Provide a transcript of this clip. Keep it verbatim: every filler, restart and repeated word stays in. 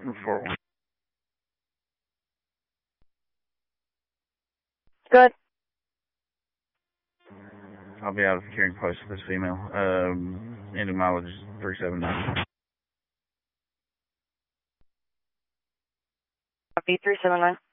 four one. Good. I'll be out of hearing post with this female. Um, ending mileage three seven nine. Copy three seven nine.